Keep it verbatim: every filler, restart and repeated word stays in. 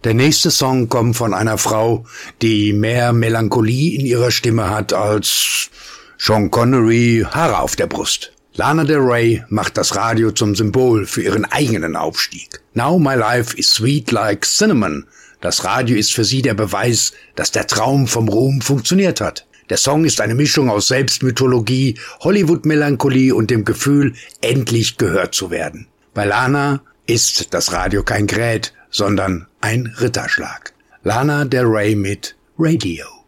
Der nächste Song kommt von einer Frau, die mehr Melancholie in ihrer Stimme hat als Sean Connery Haare auf der Brust. Lana Del Rey macht das Radio zum Symbol für ihren eigenen Aufstieg. Now my life is sweet like cinnamon. Das Radio ist für sie der Beweis, dass der Traum vom Ruhm funktioniert hat. Der Song ist eine Mischung aus Selbstmythologie, Hollywood-Melancholie und dem Gefühl, endlich gehört zu werden. Bei Lana ist das Radio kein Gerät, sondern ein Ritterschlag. Lana Del Rey mit Radio.